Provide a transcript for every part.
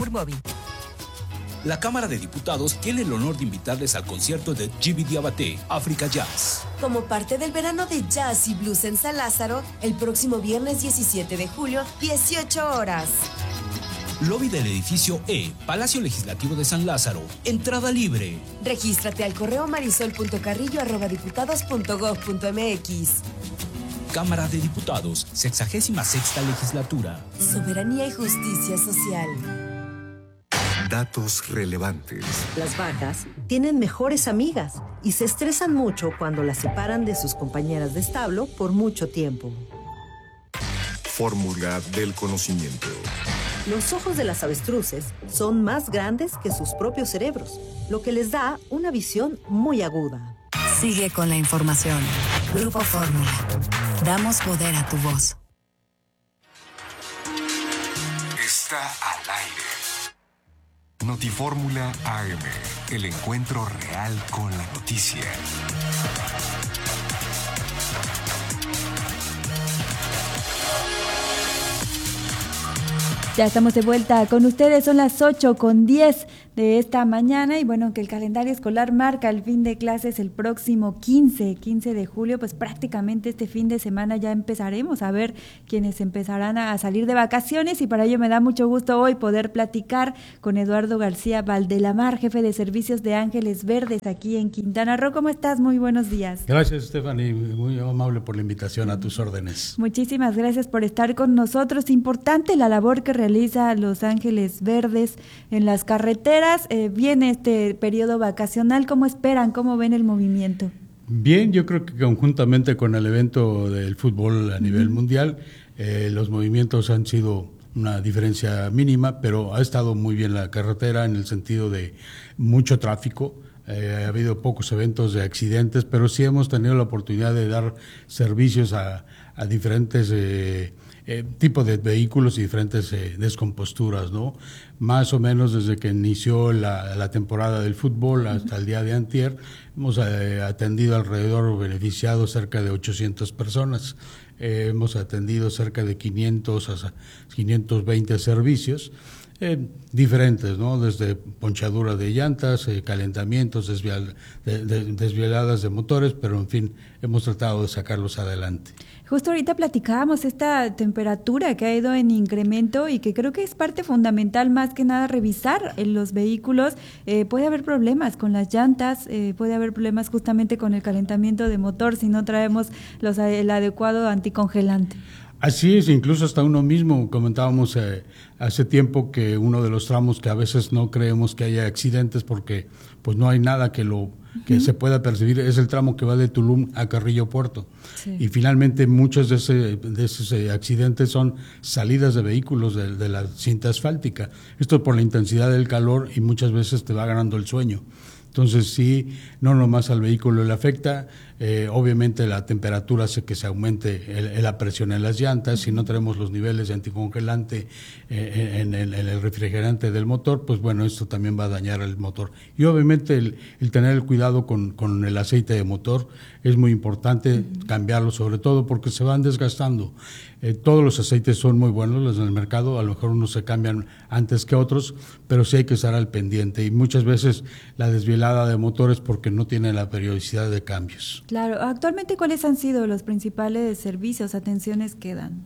por móvil. La Cámara de Diputados tiene el honor de invitarles al concierto de Djiby Diabaté, África Jazz. Como parte del verano de jazz y blues en San Lázaro, el próximo viernes 17 de julio, 18 horas. Lobby del edificio E, Palacio Legislativo de San Lázaro. Entrada libre. Regístrate al correo marisol.carrillo@diputados.gov.mx. Cámara de Diputados, 66ª legislatura. Soberanía y justicia social. Datos relevantes. Las vacas tienen mejores amigas y se estresan mucho cuando las separan de sus compañeras de establo por mucho tiempo. Fórmula del conocimiento. Los ojos de las avestruces son más grandes que sus propios cerebros, lo que les da una visión muy aguda. Sigue con la información. Grupo Fórmula. Damos poder a tu voz. Está al aire. Notifórmula AM. El encuentro real con la noticia. Ya estamos de vuelta con ustedes, son las 8:10 de esta mañana y bueno, que el calendario escolar marca el fin de clases el próximo 15 de julio, pues prácticamente este fin de semana ya empezaremos a ver quienes empezarán a salir de vacaciones y para ello me da mucho gusto hoy poder platicar con Eduardo García Valdelamar, jefe de servicios de Ángeles Verdes aquí en Quintana Roo. ¿Cómo estás? Muy buenos días. Gracias, Stephanie, muy amable por la invitación, a tus órdenes. Muchísimas gracias por estar con nosotros. Importante la labor que realiza Los Ángeles Verdes en las carreteras. Viene este periodo vacacional. ¿Cómo esperan? ¿Cómo ven el movimiento? Bien, yo creo que conjuntamente con el evento del fútbol a nivel mundial, los movimientos han sido una diferencia mínima, pero ha estado muy bien la carretera en el sentido de mucho tráfico. Ha habido pocos eventos de accidentes, pero sí hemos tenido la oportunidad de dar servicios a diferentes tipos de vehículos y diferentes descomposturas, ¿no? Más o menos desde que inició la temporada del fútbol hasta el día de antier, hemos atendido alrededor, beneficiado cerca de 800 personas. Hemos atendido cerca de 500 a 520 servicios. Diferentes, ¿no? Desde ponchadura de llantas, calentamientos, desvieladas de motores, pero en fin, hemos tratado de sacarlos adelante. Justo ahorita platicábamos esta temperatura que ha ido en incremento y que creo que es parte fundamental más que nada revisar en los vehículos. Puede haber problemas con las llantas, puede haber problemas justamente con el calentamiento de motor si no traemos el adecuado anticongelante. Así es, incluso hasta uno mismo, comentábamos hace tiempo que uno de los tramos que a veces no creemos que haya accidentes porque pues no hay nada que se pueda percibir, es el tramo que va de Tulum a Carrillo Puerto. Sí. Y finalmente muchos de esos accidentes son salidas de vehículos de la cinta asfáltica. Esto por la intensidad del calor y muchas veces te va ganando el sueño. Entonces sí, no nomás al vehículo le afecta, obviamente la temperatura hace que se aumente la presión en las llantas, si no tenemos los niveles de anticongelante en el refrigerante del motor, pues bueno, esto también va a dañar el motor. Y obviamente el tener el cuidado con el aceite de motor es muy importante, cambiarlo sobre todo porque se van desgastando. Todos los aceites son muy buenos, los del mercado, a lo mejor unos se cambian antes que otros, pero sí hay que estar al pendiente y muchas veces la desvielada de motores porque no tiene la periodicidad de cambios. Claro, actualmente ¿cuáles han sido los principales servicios, atenciones que dan?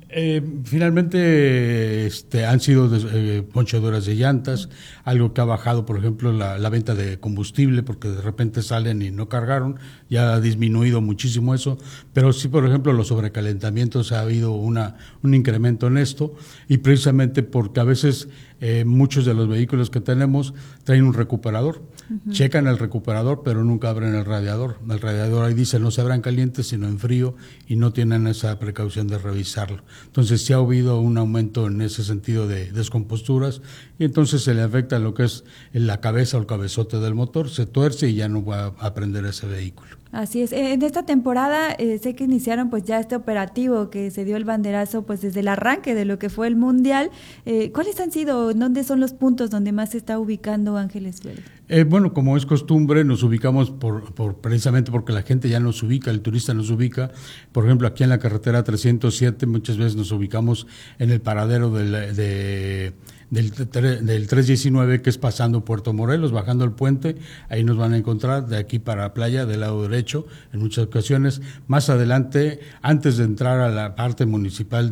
Finalmente han sido ponchaduras de llantas, algo que ha bajado, por ejemplo, la venta de combustible porque de repente salen y no cargaron, ya ha disminuido muchísimo eso, pero sí, por ejemplo, los sobrecalentamientos ha habido un incremento en esto y precisamente porque a veces muchos de los vehículos que tenemos traen un recuperador, checan el recuperador pero nunca abren el radiador ahí dice no se abran calientes sino en frío y no tienen esa precaución de revisarlo. Entonces sí ha habido un aumento en ese sentido de descomposturas y entonces se le afecta lo que es la cabeza o el cabezote del motor, se tuerce y ya no va a prender ese vehículo. Así es. En esta temporada sé que iniciaron pues ya este operativo que se dio el banderazo pues desde el arranque de lo que fue el Mundial. ¿Cuáles han sido, dónde son los puntos donde más se está ubicando Ángeles Verdes? Bueno, como es costumbre, nos ubicamos precisamente porque la gente ya nos ubica, el turista nos ubica. Por ejemplo, aquí en la carretera 307 muchas veces nos ubicamos en el paradero de del 319, que es pasando Puerto Morelos, bajando el puente, ahí nos van a encontrar, de aquí para Playa, del lado derecho, en muchas ocasiones. Más adelante, antes de entrar a la parte municipal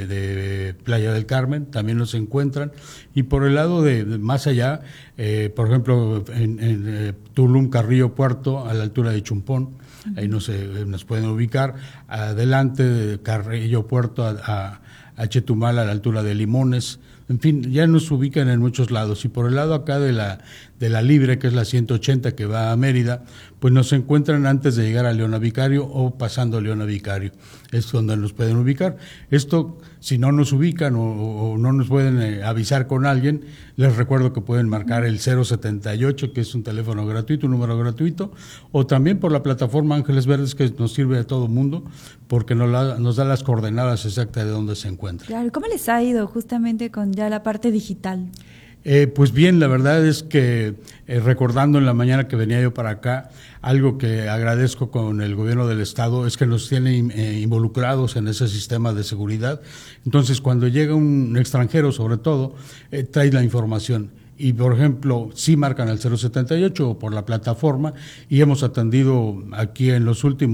de Playa del Carmen, también nos encuentran. Y por el lado de más allá, por ejemplo, en Tulum, Carrillo, Puerto, a la altura de Chumpón, ahí nos pueden ubicar. Adelante de Carrillo, Puerto, a Chetumal, a la altura de Limones. En fin, ya nos ubican en muchos lados. Y por el lado acá de la Libre, que es la 180 que va a Mérida, pues nos encuentran antes de llegar a Leona Vicario o pasando Leona Vicario. Es donde nos pueden ubicar. Esto, si no nos ubican o no nos pueden avisar con alguien, les recuerdo que pueden marcar el 078, que es un teléfono gratuito, un número gratuito, o también por la plataforma Ángeles Verdes, que nos sirve a todo mundo, porque nos da las coordenadas exactas de dónde se encuentra. Claro, ¿cómo les ha ido justamente con ya la parte digital? Pues bien, la verdad es que recordando en la mañana que venía yo para acá, algo que agradezco con el gobierno del estado es que nos tienen involucrados en ese sistema de seguridad. Entonces, cuando llega un extranjero, sobre todo, trae la información. Y, por ejemplo, sí marcan al 078 o por la plataforma, y hemos atendido aquí en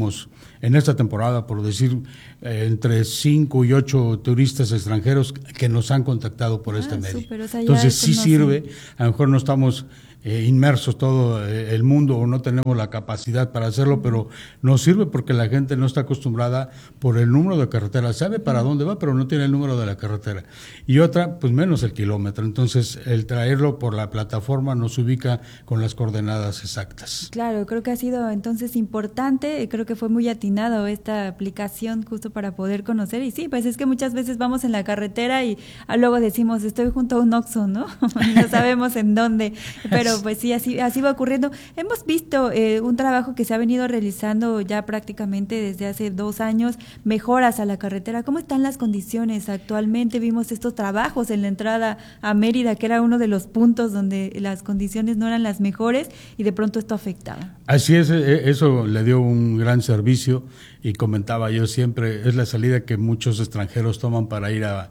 esta temporada, por decir, entre 5 y 8 turistas extranjeros que nos han contactado por este medio. Súper, o sea, entonces sí sirve, a lo mejor no estamos inmersos todo el mundo o no tenemos la capacidad para hacerlo, pero nos sirve porque la gente no está acostumbrada por el número de carretera, sabe para dónde va, pero no tiene el número de la carretera. Y otra, pues menos el kilómetro. Entonces, el traerlo por la plataforma nos ubica con las coordenadas exactas. Claro, creo que ha sido entonces importante, creo que fue muy atinado esta aplicación justo para poder conocer. Y sí, pues es que muchas veces vamos en la carretera y luego decimos, estoy junto a un Oxxo, ¿no? No sabemos en dónde, pero pues sí, así va ocurriendo. Hemos visto un trabajo que se ha venido realizando ya prácticamente desde hace 2 años, mejoras a la carretera. ¿Cómo están las condiciones actualmente? Vimos estos trabajos en la entrada a Mérida, que era uno de los puntos donde las condiciones no eran las mejores y de pronto esto afectaba. Así es, eso le dio un gran servicio y comentaba yo siempre, es la salida que muchos extranjeros toman para ir a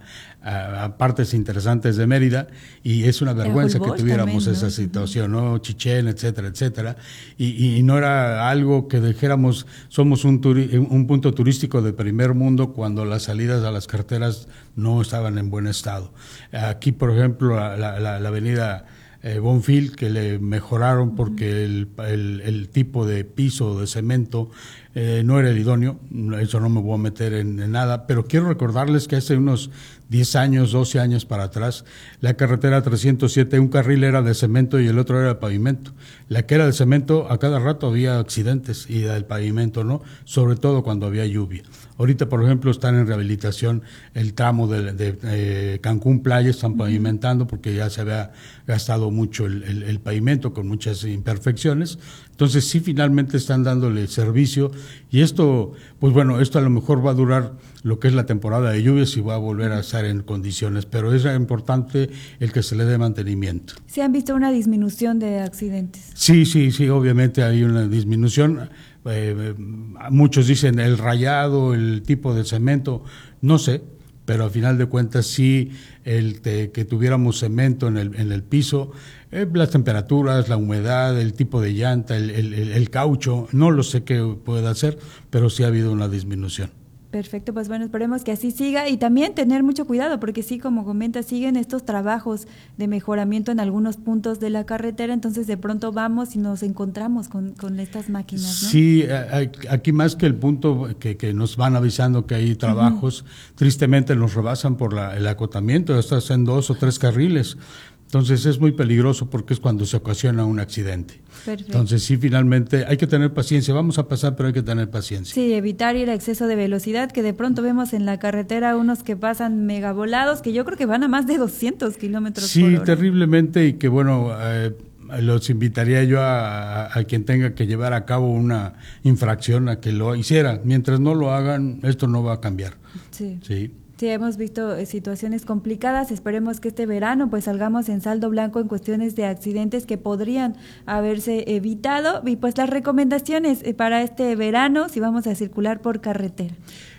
partes interesantes de Mérida, y es una vergüenza que tuviéramos también, ¿no? Esa situación, ¿no? Chichén, etcétera, etcétera, y no era algo que dijéramos somos un punto turístico de primer mundo cuando las salidas a las carreteras no estaban en buen estado. Aquí, por ejemplo, la avenida Bonfil, que le mejoraron porque el tipo de piso de cemento no era el idóneo, eso no me voy a meter en nada, pero quiero recordarles que hace unos 10 años, 12 años para atrás, la carretera 307, un carril era de cemento y el otro era de pavimento. La que era de cemento, a cada rato había accidentes, y del pavimento no, sobre todo cuando había lluvia. Ahorita, por ejemplo, están en rehabilitación el tramo de Cancún Playa, están pavimentando porque ya se había gastado mucho el pavimento con muchas imperfecciones. Entonces sí, finalmente están dándole servicio, y esto, pues bueno, esto a lo mejor va a durar lo que es la temporada de lluvias y va a volver a estar en condiciones, pero es importante el que se le dé mantenimiento. ¿Se han visto una disminución de accidentes? Sí, obviamente hay una disminución. Muchos dicen el rayado, el tipo de cemento, no sé, pero al final de cuentas sí, que tuviéramos cemento en el piso, las temperaturas, la humedad, el tipo de llanta, el caucho, no lo sé qué puede hacer, pero sí ha habido una disminución. Perfecto, pues bueno, esperemos que así siga, y también tener mucho cuidado, porque sí, como comenta, siguen estos trabajos de mejoramiento en algunos puntos de la carretera, entonces de pronto vamos y nos encontramos con estas máquinas, ¿no? Sí, aquí más que el punto que nos van avisando que hay trabajos, tristemente nos rebasan por el acotamiento, estás en 2 o 3 carriles. Entonces es muy peligroso porque es cuando se ocasiona un accidente. Perfecto. Entonces sí, finalmente hay que tener paciencia. Vamos a pasar, pero hay que tener paciencia. Sí, evitar ir a exceso de velocidad, que de pronto vemos en la carretera unos que pasan megavolados, que yo creo que van a más de 200 kilómetros por hora. Sí, terriblemente, y que bueno, los invitaría yo a quien tenga que llevar a cabo una infracción a que lo hiciera. Mientras no lo hagan, esto no va a cambiar. Sí. Sí, hemos visto situaciones complicadas. Esperemos que este verano pues salgamos en saldo blanco en cuestiones de accidentes que podrían haberse evitado. Y pues las recomendaciones para este verano, si vamos a circular por carretera.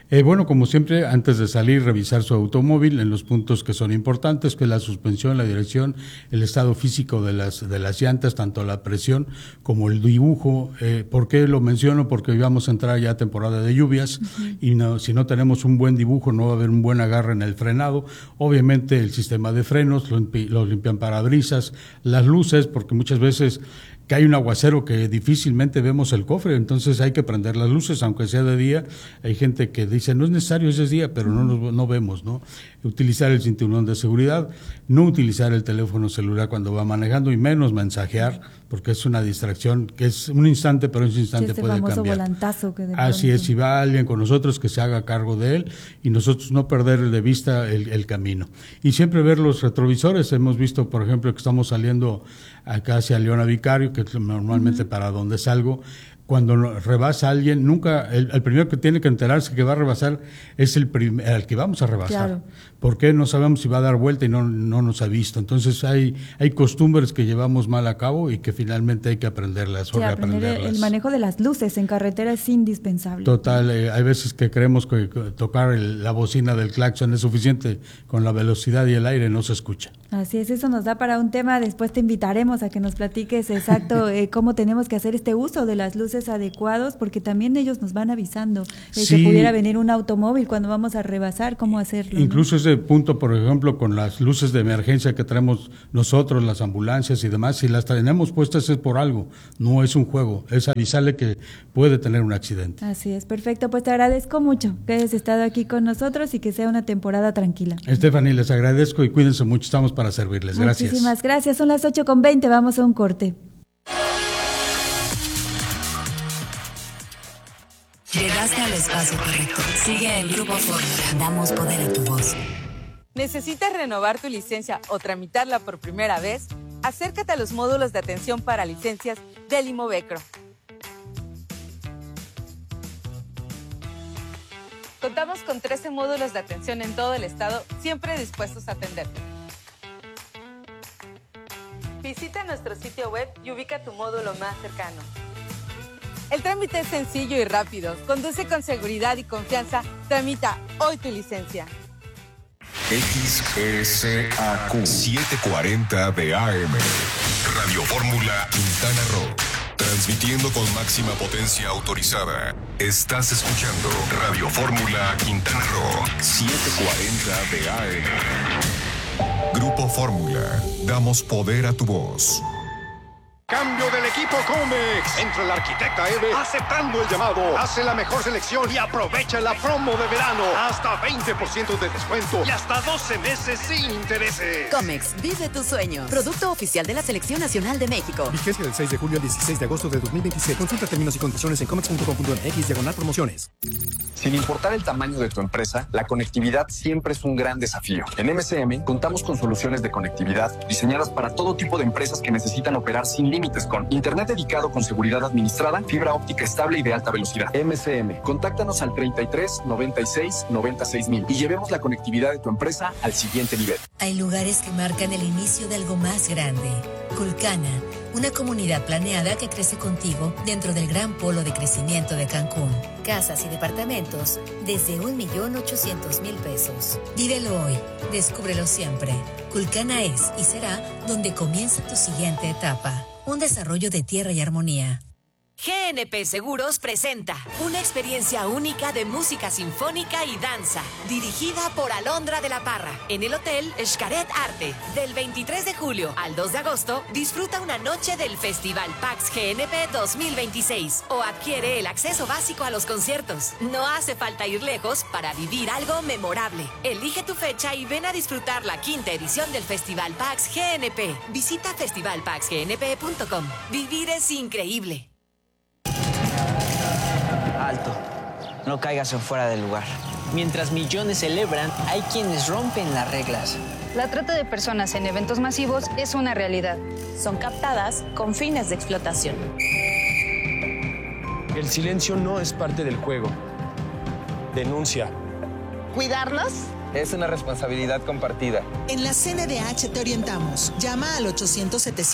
Bueno, como siempre, antes de salir, revisar su automóvil en los puntos que son importantes, que es la suspensión, la dirección, el estado físico de las llantas, tanto la presión como el dibujo. ¿Por qué lo menciono? Porque hoy vamos a entrar ya a temporada de lluvias y si no tenemos un buen dibujo, no va a haber un buen agarre en el frenado. Obviamente el sistema de frenos, los limpian parabrisas, las luces, porque muchas veces que hay un aguacero que difícilmente vemos el cofre, entonces hay que prender las luces, aunque sea de día. Hay gente que dice, no es necesario, es de día, pero no vemos, ¿no? Utilizar el cinturón de seguridad, no utilizar el teléfono celular cuando va manejando y menos mensajear, porque es una distracción que es un instante, pero ese instante puede cambiar. Volantazo que de Así pronto... es, si va alguien con nosotros, que se haga cargo de él y nosotros no perder de vista el camino. Y siempre ver los retrovisores. Hemos visto, por ejemplo, que estamos saliendo acá hacia Leona Vicario, que es normalmente para donde salgo. Cuando rebasa a alguien, nunca, el primero que tiene que enterarse que va a rebasar es el que vamos a rebasar. Claro. Porque no sabemos si va a dar vuelta y no nos ha visto. Entonces hay costumbres que llevamos mal a cabo y que finalmente hay que aprenderlas o reaprenderlas. El manejo de las luces en carretera es indispensable. Total, hay veces que creemos que tocar la bocina del claxon es suficiente, con la velocidad y el aire no se escucha. Así es, eso nos da para un tema. Después te invitaremos a que nos platiques exacto cómo tenemos que hacer este uso de las luces adecuados, porque también ellos nos van avisando Sí. que pudiera venir un automóvil cuando vamos a rebasar, cómo hacerlo. Incluso ese punto, por ejemplo, con las luces de emergencia que traemos nosotros, las ambulancias y demás, si las tenemos puestas es por algo, no es un juego, es avisarle que puede tener un accidente. Así es, perfecto, pues te agradezco mucho que hayas estado aquí con nosotros y que sea una temporada tranquila. Stephanie, les agradezco y cuídense mucho, estamos para servirles. Gracias. Muchísimas gracias, son las 8:20, vamos a un corte. Llegaste al espacio correcto. Sigue el Grupo Fórmula. Damos poder a tu voz. ¿Necesitas renovar tu licencia o tramitarla por primera vez? Acércate a los módulos de atención para licencias del Imovecro. Contamos con 13 módulos de atención en todo el estado, siempre dispuestos a atenderte. Visita nuestro sitio web y ubica tu módulo más cercano. El trámite es sencillo y rápido. Conduce con seguridad y confianza. Tramita hoy tu licencia. XSAQ 740 de AM. Radio Fórmula Quintana Roo. Transmitiendo con máxima potencia autorizada. Estás escuchando Radio Fórmula Quintana Roo 740 de AM. Grupo Fórmula. Damos poder a tu voz. Cambio del equipo Comex. Entra la arquitecta Eve aceptando el llamado. Hace la mejor selección y aprovecha la promo de verano. Hasta 20% de descuento y hasta 12 meses sin intereses. Comex, vive tus sueños. Producto oficial de la Selección Nacional de México. Vigencia del 6 de julio al 16 de agosto de 2026. Consulta términos y condiciones en comex.com.mx/promociones. Sin importar el tamaño de tu empresa, la conectividad siempre es un gran desafío. En MCM contamos con soluciones de conectividad diseñadas para todo tipo de empresas que necesitan operar sin límites, con internet dedicado con seguridad administrada, fibra óptica estable y de alta velocidad. MCM, contáctanos al 33 96 96 mil y llevemos la conectividad de tu empresa al siguiente nivel. Hay lugares que marcan el inicio de algo más grande. Culcana, una comunidad planeada que crece contigo dentro del gran polo de crecimiento de Cancún. Casas y departamentos desde 1.800.000 pesos. Vívelo hoy, descúbrelo siempre. Culcana es y será donde comienza tu siguiente etapa. Un desarrollo de Tierra y Armonía. GNP Seguros presenta una experiencia única de música sinfónica y danza, dirigida por Alondra de la Parra, en el Hotel Xcaret Arte. Del 23 de julio al 2 de agosto, disfruta una noche del Festival Pax GNP 2026 o adquiere el acceso básico a los conciertos. No hace falta ir lejos para vivir algo memorable. Elige tu fecha y ven a disfrutar la 5ª edición del Festival Pax GNP. Visita festivalpaxgnp.com. Vivir es increíble. Alto, no caigas en fuera del lugar. Mientras millones celebran, hay quienes rompen las reglas. La trata de personas en eventos masivos es una realidad. Son captadas con fines de explotación. El silencio no es parte del juego. Denuncia. ¿Cuidarnos? Es una responsabilidad compartida. En la CNDH te orientamos. Llama al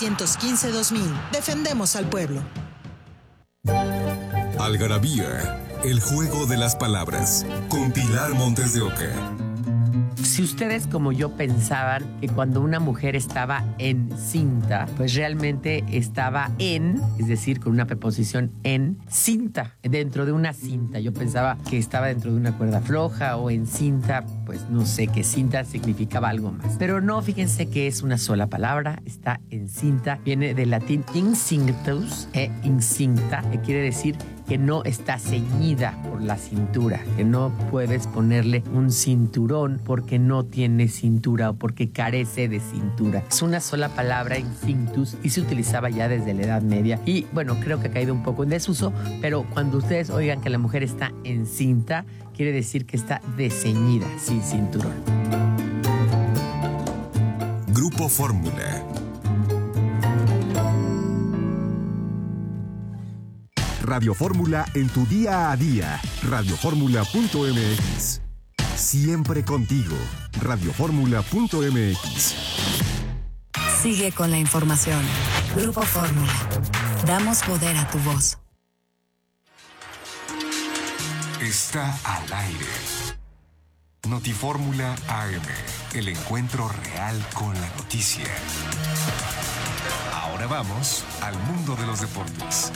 800-715-2000. Defendemos al pueblo. Algarabía El juego de las palabras, con Pilar Montes de Oca. Si ustedes como yo pensaban que cuando una mujer estaba encinta, pues realmente estaba es decir, con una preposición en cinta, dentro de una cinta. Yo pensaba que estaba dentro de una cuerda floja o en cinta, pues no sé, que cinta significaba algo más. Pero no, fíjense que es una sola palabra, está encinta, viene del latín incinctus, incinta, que quiere decir que no está ceñida por la cintura, que no puedes ponerle un cinturón porque no tiene cintura o porque carece de cintura. Es una sola palabra, incinctus, y se utilizaba ya desde la Edad Media. Y bueno, creo que ha caído un poco en desuso, pero cuando ustedes oigan que la mujer está encinta, quiere decir que está desceñida, sin cinturón. Grupo Fórmula. Radio Fórmula en tu día a día. Radioformula.mx. Siempre contigo. Radioformula.mx. Sigue con la información. Grupo Fórmula. Damos poder a tu voz. Está al aire. Notifórmula AM. El encuentro real con la noticia. Ahora vamos al mundo de los deportes.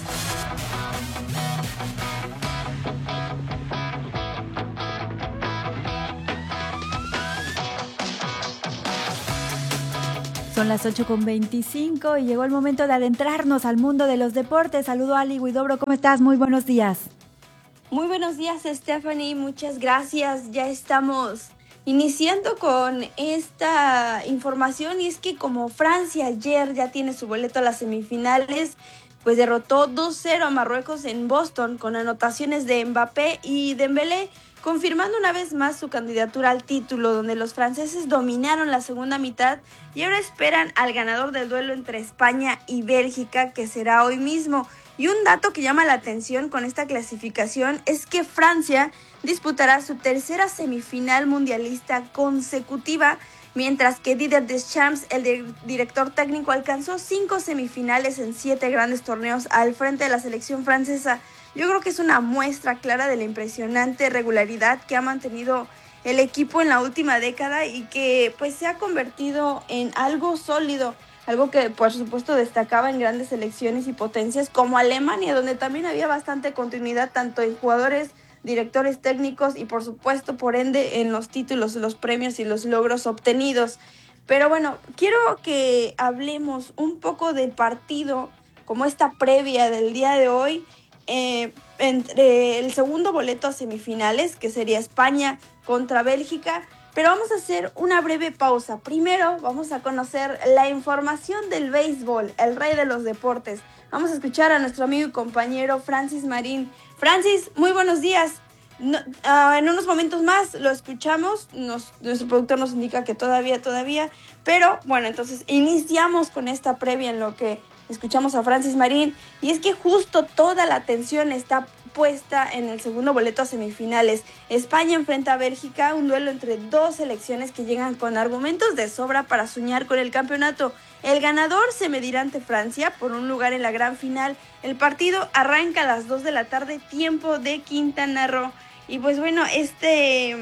Son las 8:25 y llegó el momento de adentrarnos al mundo de los deportes. Saludo a Ali Huidobro, ¿cómo estás? Muy buenos días. Muy buenos días, Stephanie, muchas gracias. Ya estamos iniciando con esta información y es que como Francia ayer ya tiene su boleto a las semifinales, pues derrotó 2-0 a Marruecos en Boston con anotaciones de Mbappé y Dembélé, confirmando una vez más su candidatura al título, donde los franceses dominaron la segunda mitad y ahora esperan al ganador del duelo entre España y Bélgica, que será hoy mismo. Y un dato que llama la atención con esta clasificación es que Francia disputará su tercera semifinal mundialista consecutiva, mientras que Didier Deschamps, el director técnico, alcanzó 5 semifinales en 7 grandes torneos al frente de la selección francesa. Yo creo que es una muestra clara de la impresionante regularidad que ha mantenido el equipo en la última década y que pues se ha convertido en algo sólido, algo que por supuesto destacaba en grandes selecciones y potencias como Alemania, donde también había bastante continuidad tanto en jugadores, directores técnicos y por supuesto por ende en los títulos, los premios y los logros obtenidos. Pero bueno, quiero que hablemos un poco del partido como esta previa del día de hoy, entre el segundo boleto a semifinales, que sería España contra Bélgica, pero vamos a hacer una breve pausa. Primero vamos a conocer la información del béisbol, el rey de los deportes. Vamos a escuchar a nuestro amigo y compañero Francis Marín. Francis, muy buenos días. En unos momentos más lo escuchamos, nuestro productor nos indica que todavía, pero bueno, entonces iniciamos con esta previa en lo que escuchamos a Francis Marín, y es que justo toda la atención está puesta en el segundo boleto a semifinales. España enfrenta a Bélgica, un duelo entre dos selecciones que llegan con argumentos de sobra para soñar con el campeonato. El ganador se medirá ante Francia por un lugar en la gran final. El partido arranca a las 2 de la tarde, tiempo de Quintana Roo. Y pues bueno, este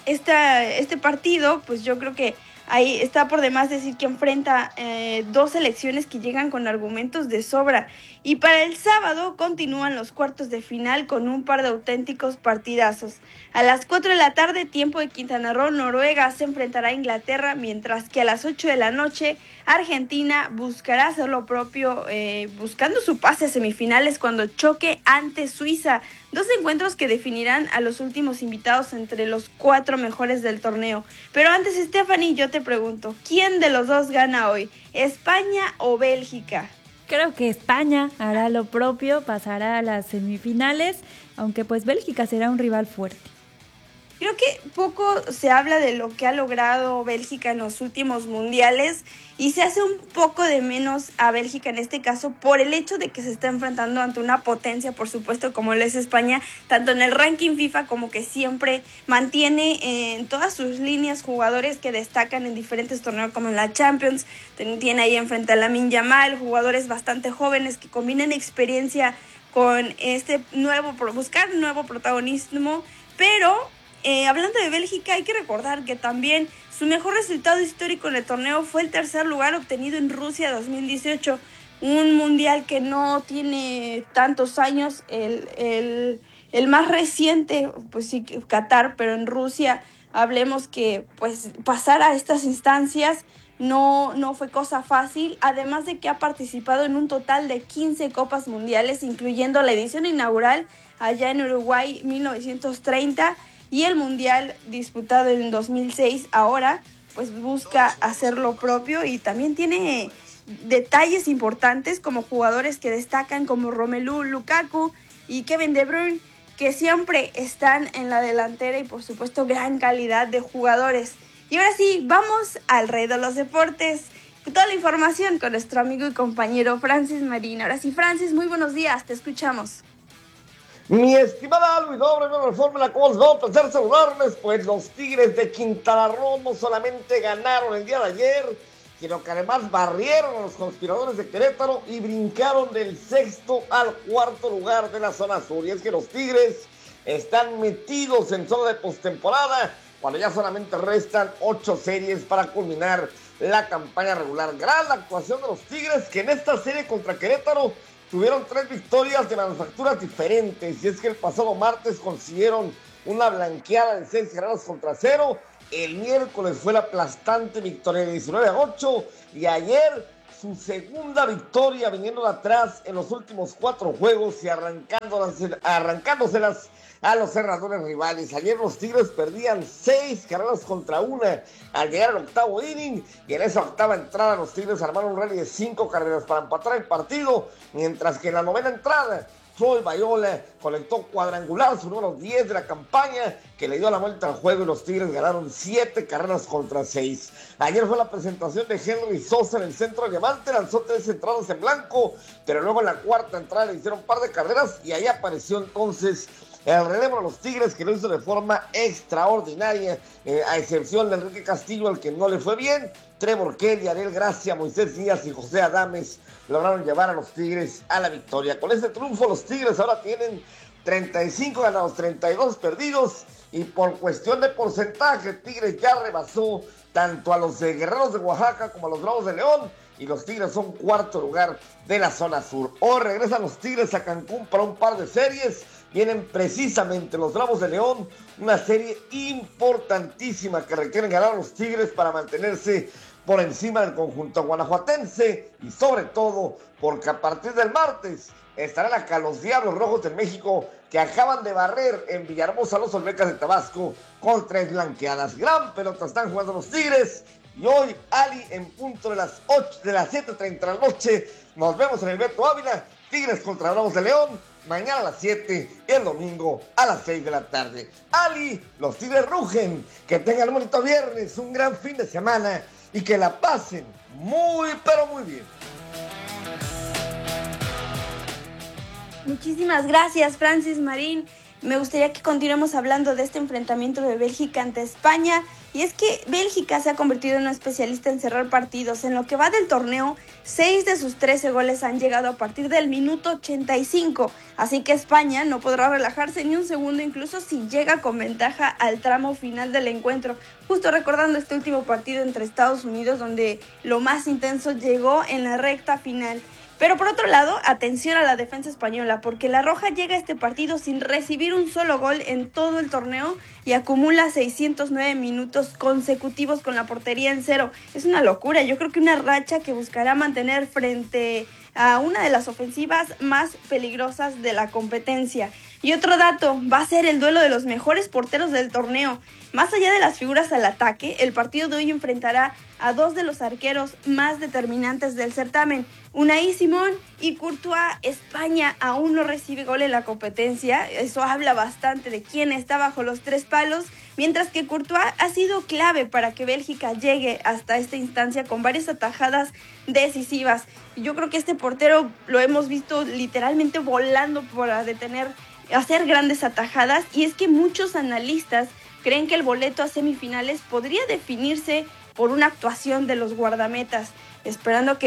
partido, pues yo creo que ahí está por demás decir que enfrenta dos selecciones que llegan con argumentos de sobra. Y para el sábado continúan los cuartos de final con un par de auténticos partidazos. A las 4 de la tarde, tiempo de Quintana Roo, Noruega se enfrentará a Inglaterra, mientras que a las 8 de la noche, Argentina buscará hacer lo propio, buscando su pase a semifinales cuando choque ante Suiza. Dos encuentros que definirán a los últimos invitados entre los 4 mejores del torneo. Pero antes, Stephanie, yo te pregunto, ¿quién de los dos gana hoy? ¿España o Bélgica? Creo que España hará lo propio, pasará a las semifinales, aunque pues Bélgica será un rival fuerte. Creo que poco se habla de lo que ha logrado Bélgica en los últimos mundiales y se hace un poco de menos a Bélgica en este caso por el hecho de que se está enfrentando ante una potencia, por supuesto, como lo es España, tanto en el ranking FIFA como que siempre mantiene en todas sus líneas jugadores que destacan en diferentes torneos como en la Champions. Tiene ahí enfrente a Lamine Yamal, jugadores bastante jóvenes que combinan experiencia con buscar nuevo protagonismo, pero hablando de Bélgica, hay que recordar que también su mejor resultado histórico en el torneo fue el tercer lugar obtenido en Rusia 2018, un mundial que no tiene tantos años, el más reciente, pues sí, Qatar, pero en Rusia, hablemos que pues pasar a estas instancias no fue cosa fácil, además de que ha participado en un total de 15 copas mundiales, incluyendo la edición inaugural allá en Uruguay 1930 y el mundial disputado en 2006. Ahora pues busca hacer lo propio y también tiene detalles importantes como jugadores que destacan como Romelu Lukaku y Kevin De Bruyne, que siempre están en la delantera y por supuesto gran calidad de jugadores. Y ahora sí, vamos al rey de los deportes. Toda la información con nuestro amigo y compañero Francis Marín. Ahora sí, Francis, muy buenos días, te escuchamos. Mi estimada Luis Doble, nueva fórmula, ¿cómo les va a placer saludarles? Pues los Tigres de Quintana Roo no solamente ganaron el día de ayer, sino que además barrieron a los conspiradores de Querétaro y brincaron del 6º al 4º lugar de la zona sur. Y es que los Tigres están metidos en zona de postemporada, cuando ya solamente restan 8 series para culminar la campaña regular. Gran actuación de los Tigres, que en esta serie contra Querétaro tuvieron 3 victorias de manufacturas diferentes. Y es que el pasado martes consiguieron una blanqueada de 6-0. El miércoles fue la aplastante victoria de 19-8. Y ayer su segunda victoria viniendo de atrás en los últimos 4 juegos y arrancándoselas a los cerradores rivales. Ayer los Tigres perdían 6-1 al llegar al 8º inning, y en esa 8ª entrada los Tigres armaron un rally de 5 carreras para empatar el partido, mientras que en la 9ª entrada Troy Bayola conectó cuadrangular, su número 10 de la campaña, que le dio la vuelta al juego y los Tigres ganaron 7-6. Ayer fue la presentación de Henry Sosa en el centro de diamante, lanzó 3 entradas en blanco, pero luego en la 4ª entrada le hicieron un par de carreras y ahí apareció entonces el relevo de los Tigres, que lo hizo de forma extraordinaria, a excepción de Enrique Castillo, al que no le fue bien. Trevor Kelly, Ariel Gracia, Moisés Díaz y José Adames lograron llevar a los Tigres a la victoria. Con este triunfo los Tigres ahora tienen 35 ganados, 32 perdidos, y por cuestión de porcentaje Tigres ya rebasó tanto a los Guerreros de Oaxaca como a los Bravos de León, y los Tigres son 4º lugar de la zona sur. Hoy regresan los Tigres a Cancún para un par de series. Vienen precisamente los Bravos de León, una serie importantísima que requieren ganar a los Tigres para mantenerse por encima del conjunto guanajuatense, y sobre todo porque a partir del martes estarán acá los Diablos Rojos de México, que acaban de barrer en Villahermosa los Olmecas de Tabasco con 3 blanqueadas. Gran pelota están jugando los Tigres, y hoy, Ali, en punto de las 7:30 de la noche, nos vemos en el Beto Ávila, Tigres contra Bravos de León, mañana a las 7 y el domingo a las 6 de la tarde. Ali, los Tigres rugen, que tengan un bonito viernes, un gran fin de semana y que la pasen muy, pero muy bien. Muchísimas gracias, Francis Marín. Me gustaría que continuemos hablando de este enfrentamiento de Bélgica ante España. Y es que Bélgica se ha convertido en un especialista en cerrar partidos. En lo que va del torneo, 6 de sus 13 goles han llegado a partir del minuto 85. Así que España no podrá relajarse ni un segundo, incluso si llega con ventaja al tramo final del encuentro. Justo recordando este último partido entre Estados Unidos, donde lo más intenso llegó en la recta final. Pero por otro lado, atención a la defensa española, porque la Roja llega a este partido sin recibir un solo gol en todo el torneo y acumula 609 minutos consecutivos con la portería en cero. Es una locura, yo creo que una racha que buscará mantener frente a una de las ofensivas más peligrosas de la competencia. Y otro dato, va a ser el duelo de los mejores porteros del torneo. Más allá de las figuras al ataque, el partido de hoy enfrentará a 2 de los arqueros más determinantes del certamen, Unai Simón y Courtois. España aún no recibe gol en la competencia, eso habla bastante de quién está bajo los 3 palos, mientras que Courtois ha sido clave para que Bélgica llegue hasta esta instancia con varias atajadas decisivas. Yo creo que este portero lo hemos visto literalmente volando para hacer grandes atajadas, y es que muchos analistas creen que el boleto a semifinales podría definirse por una actuación de los guardametas, esperando que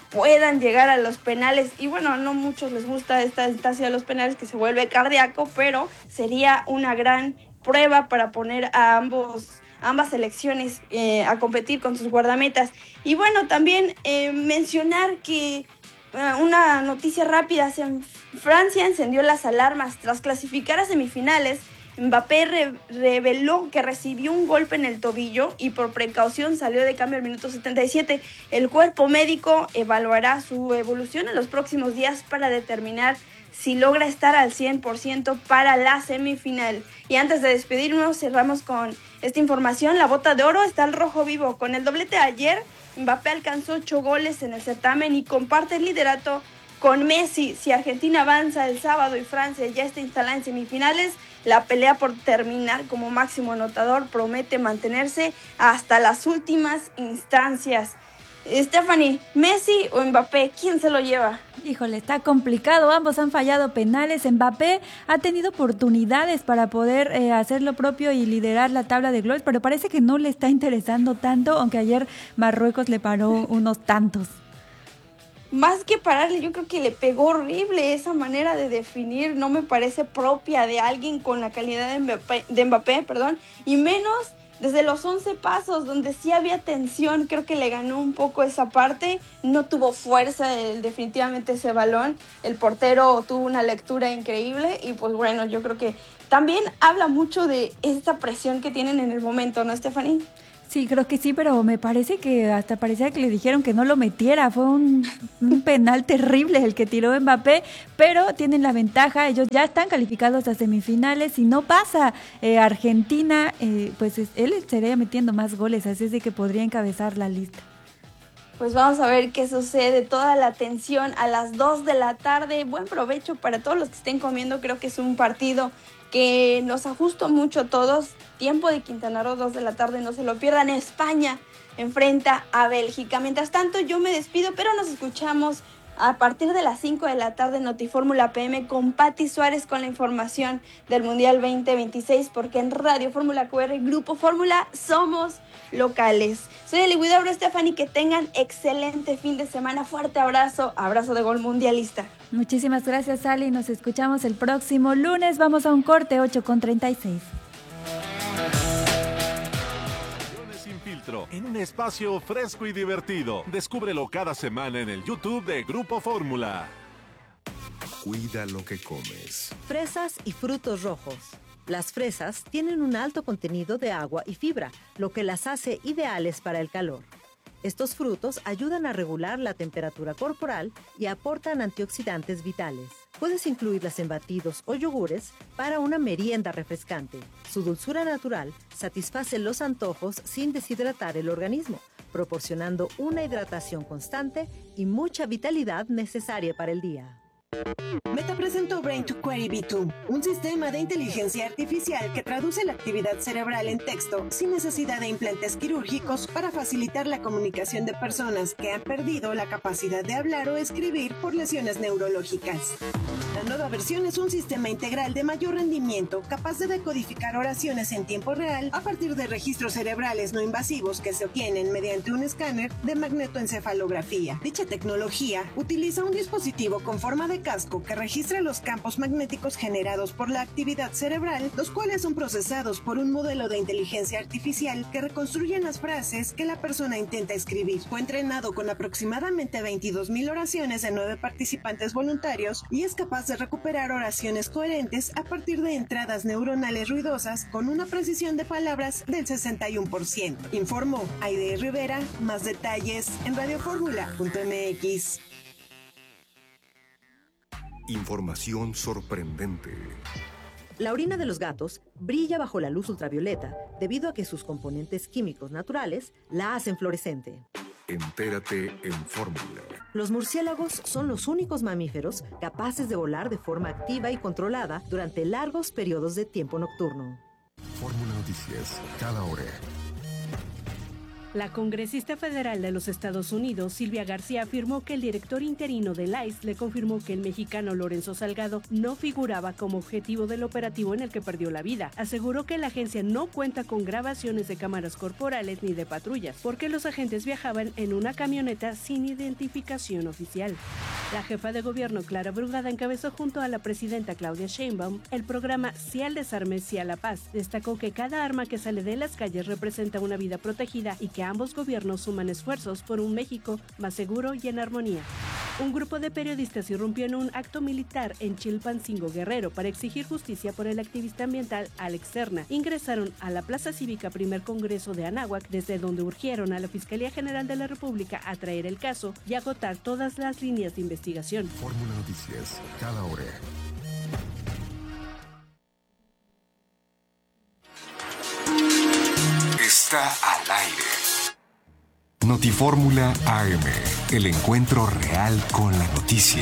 puedan llegar a los penales. Y bueno, no muchos les gusta esta instancia de los penales que se vuelve cardíaco, pero sería una gran prueba para poner a ambas selecciones a competir con sus guardametas. Y bueno, también mencionar que una noticia rápida, Francia encendió las alarmas tras clasificar a semifinales. Mbappé reveló que recibió un golpe en el tobillo y por precaución salió de cambio al minuto 77. El cuerpo médico evaluará su evolución en los próximos días para determinar si logra estar al 100% para la semifinal. Y antes de despedirnos, cerramos con esta información. La bota de oro está al rojo vivo. Con el doblete de ayer, Mbappé alcanzó 8 goles en el certamen y comparte el liderato con Messi. Si Argentina avanza el sábado y Francia ya está instalada en semifinales, la pelea por terminar como máximo anotador promete mantenerse hasta las últimas instancias. Stephanie, ¿Messi o Mbappé? ¿Quién se lo lleva? Híjole, está complicado. Ambos han fallado penales. Mbappé ha tenido oportunidades para poder hacer lo propio y liderar la tabla de goles, pero parece que no le está interesando tanto, aunque ayer Marruecos le paró unos tantos. Más que pararle, yo creo que le pegó horrible esa manera de definir. No me parece propia de alguien con la calidad de Mbappé, y menos desde los 11 pasos, donde sí había tensión. Creo que le ganó un poco esa parte. No tuvo fuerza definitivamente ese balón. El portero tuvo una lectura increíble y pues bueno, yo creo que también habla mucho de esta presión que tienen en el momento, ¿no, Stephanie? Sí, creo que sí, pero me parece que hasta parecía que le dijeron que no lo metiera. Fue un penal terrible el que tiró Mbappé, pero tienen la ventaja. Ellos ya están calificados a semifinales. Si no pasa Argentina, pues él estaría metiendo más goles, así es de que podría encabezar la lista. Pues vamos a ver qué sucede. Toda la atención a las 2 de la tarde. Buen provecho para todos los que estén comiendo. Creo que es un partido que nos ajustó mucho a todos. Tiempo de Quintana Roo, 2 de la tarde, no se lo pierdan. España enfrenta a Bélgica. Mientras tanto, yo me despido, pero nos escuchamos a partir de las 5 de la tarde en Notifórmula PM con Pati Suárez con la información del Mundial 2026, porque en Radio Fórmula QR, Grupo Fórmula, somos locales. Soy Eli Huidobro, Stephanie, que tengan excelente fin de semana. Fuerte abrazo de gol mundialista. Muchísimas gracias, Ali. Nos escuchamos el próximo lunes. Vamos a un corte, 8:36. Sin filtro, en un espacio fresco y divertido. Descúbrelo cada semana en el YouTube de Grupo Fórmula. Cuida lo que comes. Fresas y frutos rojos. Las fresas tienen un alto contenido de agua y fibra, lo que las hace ideales para el calor. Estos frutos ayudan a regular la temperatura corporal y aportan antioxidantes vitales. Puedes incluirlas en batidos o yogures para una merienda refrescante. Su dulzura natural satisface los antojos sin deshidratar el organismo, proporcionando una hidratación constante y mucha vitalidad necesaria para el día. Meta presentó Brain to Query V2, un sistema de inteligencia artificial que traduce la actividad cerebral en texto sin necesidad de implantes quirúrgicos para facilitar la comunicación de personas que han perdido la capacidad de hablar o escribir por lesiones neurológicas. La nueva versión es un sistema integral de mayor rendimiento capaz de decodificar oraciones en tiempo real a partir de registros cerebrales no invasivos que se obtienen mediante un escáner de magnetoencefalografía. Dicha tecnología utiliza un dispositivo con forma de casco que registra los campos magnéticos generados por la actividad cerebral, los cuales son procesados por un modelo de inteligencia artificial que reconstruyen las frases que la persona intenta escribir. Fue entrenado con aproximadamente 22,000 oraciones de 9 participantes voluntarios y es capaz de recuperar oraciones coherentes a partir de entradas neuronales ruidosas con una precisión de palabras del 61%. Informó Aide Rivera. Más detalles en radioformula.mx. Información sorprendente. La orina de los gatos brilla bajo la luz ultravioleta debido a que sus componentes químicos naturales la hacen fluorescente. Entérate en Fórmula. Los murciélagos son los únicos mamíferos capaces de volar de forma activa y controlada durante largos periodos de tiempo nocturno. Fórmula Noticias, cada hora. La congresista federal de los Estados Unidos, Silvia García, afirmó que el director interino del ICE le confirmó que el mexicano Lorenzo Salgado no figuraba como objetivo del operativo en el que perdió la vida. Aseguró que la agencia no cuenta con grabaciones de cámaras corporales ni de patrullas, porque los agentes viajaban en una camioneta sin identificación oficial. La jefa de gobierno, Clara Brugada, encabezó junto a la presidenta Claudia Sheinbaum el programa Sí al Desarme, Sí a la Paz. Destacó que cada arma que sale de las calles representa una vida protegida y que ambos gobiernos suman esfuerzos por un México más seguro y en armonía. Un grupo de periodistas irrumpió en un acto militar en Chilpancingo, Guerrero, para exigir justicia por el activista ambiental Alex Serna. Ingresaron a la Plaza Cívica Primer Congreso de Anáhuac, desde donde urgieron a la Fiscalía General de la República a traer el caso y agotar todas las líneas de investigación. Fórmula Noticias, cada hora. Está al aire. Notifórmula AM, el encuentro real con la noticia.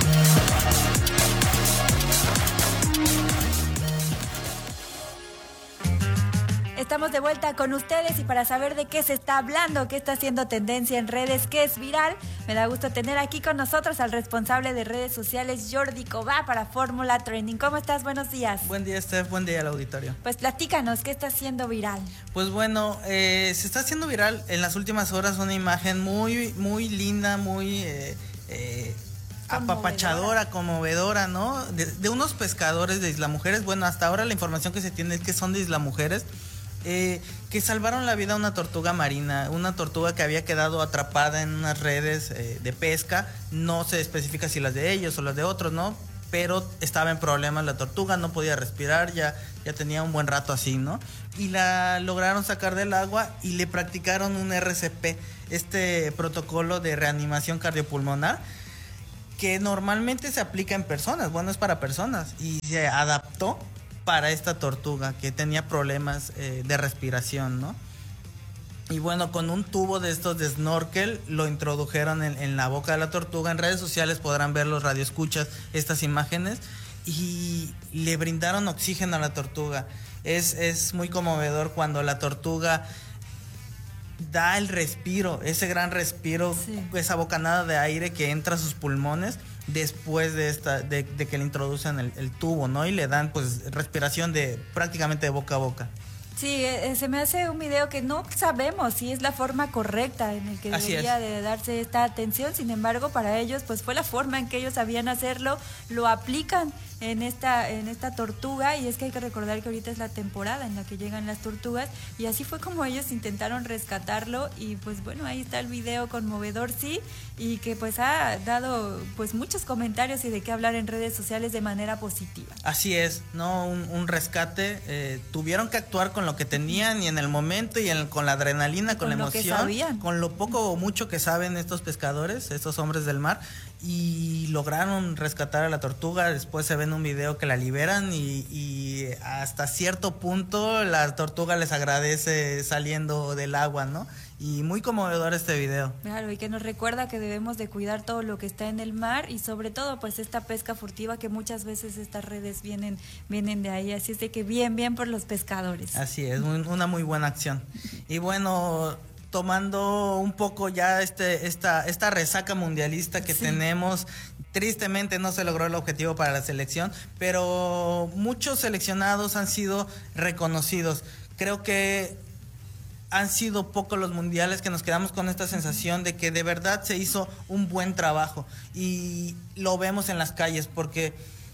Estamos de vuelta con ustedes y para saber de qué se está hablando, qué está haciendo tendencia en redes, qué es viral, me da gusto tener aquí con nosotros al responsable de redes sociales, Jordi Cobá, para Fórmula Trending. ¿Cómo estás? Buenos días. Buen día, Steph. Buen día al auditorio. Pues platícanos, ¿qué está haciendo viral? Pues bueno, se está haciendo viral en las últimas horas una imagen muy, muy linda, muy apapachadora, conmovedora, ¿no? De unos pescadores de Isla Mujeres. Bueno, hasta ahora la información que se tiene es que son de Isla Mujeres. Que salvaron la vida a una tortuga marina, una tortuga que había quedado atrapada en unas redes de pesca. No se especifica si las de ellos o las de otros, ¿no? Pero estaba en problemas la tortuga, no podía respirar, ya tenía un buen rato así, ¿no? Y la lograron sacar del agua y le practicaron un RCP, este protocolo de reanimación cardiopulmonar, que normalmente se aplica en personas, bueno, es para personas, y se adaptó para esta tortuga que tenía problemas de respiración, ¿no? Y bueno, con un tubo de estos de snorkel lo introdujeron en la boca de la tortuga. En redes sociales podrán ver los radioescuchas estas imágenes y le brindaron oxígeno a la tortuga. Es muy conmovedor cuando la tortuga da el respiro, ese gran respiro, sí, esa bocanada de aire que entra a sus pulmones después de que le introducen el tubo, ¿no? Y le dan pues respiración prácticamente de boca a boca. Sí, se me hace un video que no sabemos si es la forma correcta en el que debería de darse esta atención. Sin embargo, para ellos pues fue la forma en que ellos sabían hacerlo, lo aplican en esta tortuga, y es que hay que recordar que ahorita es la temporada en la que llegan las tortugas, y así fue como ellos intentaron rescatarlo. Y pues bueno, ahí está el video conmovedor, sí, y que pues ha dado pues muchos comentarios y de qué hablar en redes sociales de manera positiva. Así es, ¿no? Un rescate, tuvieron que actuar con lo que tenían y en el momento y con la adrenalina, con la emoción, con lo poco o mucho que saben estos pescadores, estos hombres del mar, y lograron rescatar a la tortuga. Después se ve en un video que la liberan y hasta cierto punto la tortuga les agradece saliendo del agua, ¿no? Y muy conmovedor este video. Claro, y que nos recuerda que debemos de cuidar todo lo que está en el mar, y sobre todo pues esta pesca furtiva, que muchas veces estas redes vienen de ahí. Así es de que bien por los pescadores. Así es, una muy buena acción. Y bueno, tomando un poco ya esta resaca mundialista que tenemos, tristemente no se logró el objetivo para la selección, pero muchos seleccionados han sido reconocidos. Creo que han sido pocos los mundiales que nos quedamos con esta sensación de que de verdad se hizo un buen trabajo, y lo vemos en las calles porque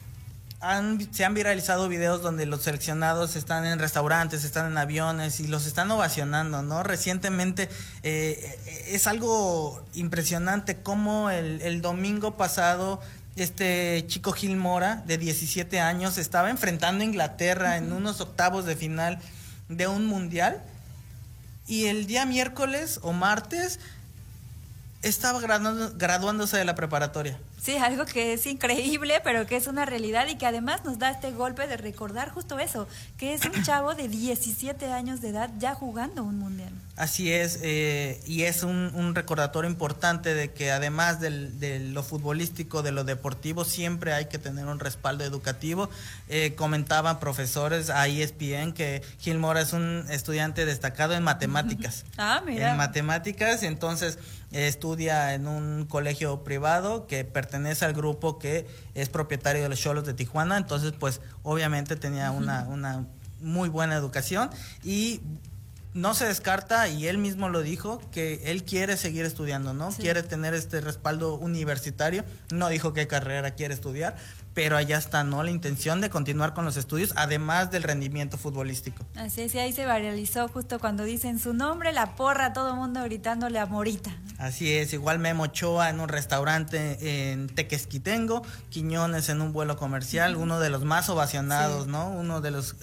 se han viralizado videos donde los seleccionados están en restaurantes, están en aviones y los están ovacionando, ¿no? Recientemente es algo impresionante cómo el domingo pasado este chico Gil Mora, de 17 años, estaba enfrentando a Inglaterra en unos octavos de final de un mundial, y el día miércoles o martes Estaba graduándose de la preparatoria. Sí, algo que es increíble, pero que es una realidad y que además nos da este golpe de recordar justo eso, que es un chavo de 17 años de edad ya jugando un mundial. Así es, y es un recordatorio importante de que además de lo futbolístico, de lo deportivo, siempre hay que tener un respaldo educativo. Comentaban profesores a ESPN que Gil Mora es un estudiante destacado en matemáticas. Ah, mira. En matemáticas, entonces estudia en un colegio privado que pertenece al grupo que es propietario de los Xolos de Tijuana, entonces pues obviamente tenía una muy buena educación y no se descarta, y él mismo lo dijo, que él quiere seguir estudiando, ¿no? Sí. Quiere tener este respaldo universitario, no dijo qué carrera quiere estudiar, pero allá está, ¿no? La intención de continuar con los estudios, además del rendimiento futbolístico. Así es, y ahí se viralizó justo cuando dicen su nombre, la porra, todo el mundo gritándole a Morita. Así es, igual Memo Ochoa en un restaurante en Tequesquitengo, Quiñones en un vuelo comercial, uno de los más ovacionados, sí, ¿no? Uno de los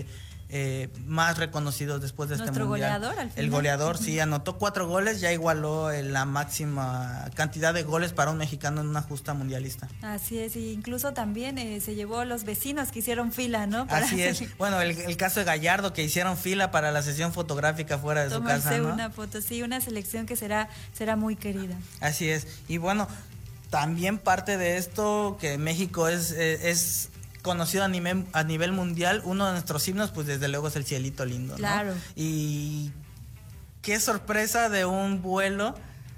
más reconocidos después de nuestro este mundial. Goleador al final. El goleador, sí, anotó 4 goles, ya igualó la máxima cantidad de goles para un mexicano en una justa mundialista. Así es, y incluso también se llevó los vecinos que hicieron fila, ¿no? Para así es, bueno, el caso de Gallardo, que hicieron fila para la sesión fotográfica fuera de su casa, ¿no? Una foto, sí, una selección que será muy querida. Así es, y bueno, también parte de esto que México es conocido a nivel mundial, uno de nuestros himnos, pues desde luego es el Cielito Lindo, ¿no? Claro. Y qué sorpresa de un vuelo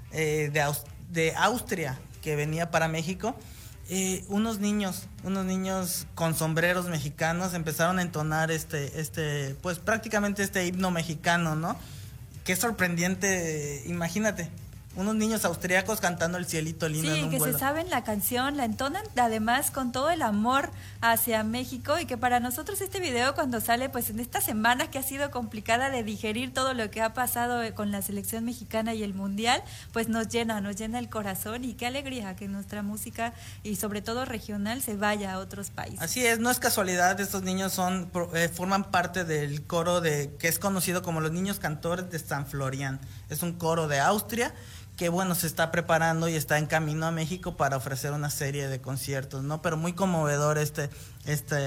de Austria que venía para México, unos niños con sombreros mexicanos empezaron a entonar pues prácticamente este himno mexicano, ¿no? Qué sorprendente, imagínate. Unos niños austriacos cantando el Cielito Lindo en un que vuelo. Se saben la canción, la entonan además con todo el amor hacia México, y que para nosotros este video cuando sale pues en esta semana que ha sido complicada de digerir todo lo que ha pasado con la selección mexicana y el mundial, pues nos llena el corazón, y qué alegría que nuestra música y sobre todo regional se vaya a otros países. Así es, no es casualidad, estos niños forman parte del coro que es conocido como los Niños Cantores de San Florian. Es un coro de Austria que bueno, se está preparando y está en camino a México para ofrecer una serie de conciertos, ¿no? Pero muy conmovedor este